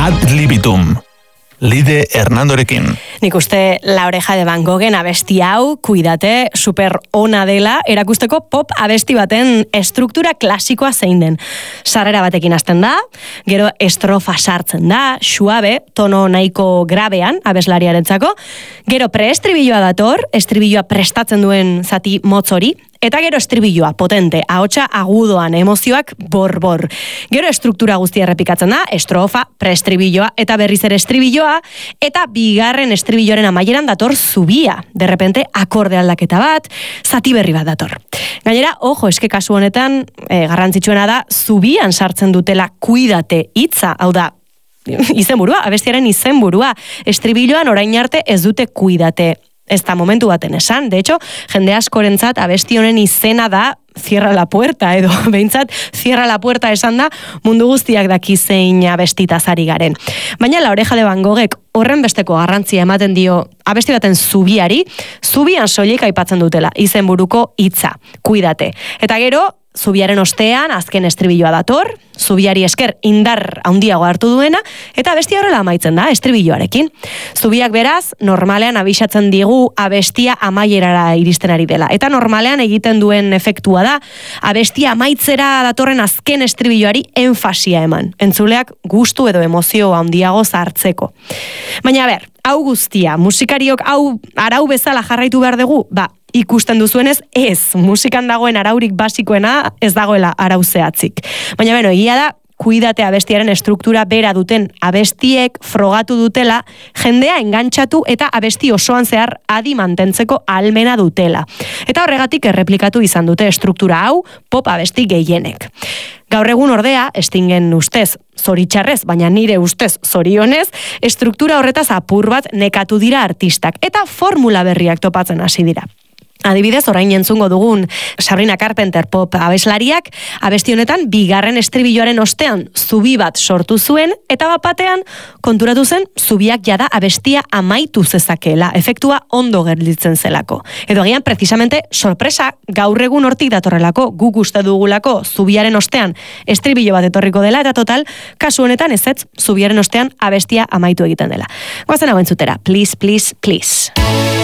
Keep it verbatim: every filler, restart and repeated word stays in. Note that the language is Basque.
Ad libitum. Lide Hernandorekin. Nik uste La Oreja de Van Goghen abesti hau, kuidate, super ona dela, erakusteko pop abesti baten estruktura klasikoa zein den. Sarrera batekin hasten da, gero estrofa sartzen da, suabe, tono nahiko grabean, abeslariarentzako, gero preestribilloa dator, estribilloa prestatzen duen zati motz hori, eta gero estribilloa, potente, ahotsa agudoan, emozioak bor-bor. Gero estruktura guztia errepikatzen da, estrofa, preestribilloa eta berriz ere estribilloa, eta bigarren estribilloaren amaieran dator zubia. De repente, akorde aldaketa bat, zati berri bat dator. Gainera, ojo, eske kasu honetan, eh, garrantzitsuena da, zubian sartzen dutela kuidate hitza, hau da, izenburua, abestiaren izenburua. Estribilloan orain arte ez dute kuidate ez da momentu baten esan. De hecho, jende askorentzat abesti honen izena da Cierra la puerta, edo behintzat Cierra la puerta esan da mundu guztiak daki zein abestitaz ari garen. Baina La Oreja de Van Goghek horren besteko garrantzia ematen dio abesti baten zubiari, zubian soilik aipatzen dutela, izenburuko hitza, kuidate. Eta gero, zubiaren ostean, azken estribilloa dator, zubiari esker indar handiago hartu duena, eta abestia horrela amaitzen da, estribilloarekin. Zubiak beraz, normalean abisatzen digu abestia amaierara iristen ari dela. Eta normalean egiten duen efektua da, abestia amaitzera datorren azken estribilloari enfasia eman. Entzuleak gustu edo emozio handiago zartzeko. Baina, ber, hau guztia, musikariok hau arau bezala jarraitu behar dugu, ba, ikusten duzuenez, ez, musikan dagoen araurik basikoena ez dagoela arau zehatzik. Baina beno, egia da, kuidate abestiaren estruktura bera duten abestiek frogatu dutela, jendea engantxatu eta abesti osoan zehar adi mantentzeko ahalmena dutela. Eta horregatik erreplikatu izan dute estruktura hau pop abesti gehienek. Gaur egun ordea, Stingen ustez zoritxarrez, baina nire ustez zorionez, estruktura horretaz apur bat nekatu dira artistak eta formula berriak topatzen hasi dira. Adibidez, orain entzungo dugun Sabrina Carpenter pop abeslariak, abesti honetan bigarren estribilloaren ostean zubi bat sortu zuen, eta bat batean konturatu zen zubiak jada abestia amaitu zezakela, efektua ondo gelditzen zelako. Edo agian, precisamente, sorpresa, gaur egun hortik datorrelako, guk uste dugulako zubiaren ostean estribillo bat etorriko dela, eta total, kasu honetan ezetz, zubiaren ostean abestia amaitu egiten dela. Goazen hau entzutera, please, please, please.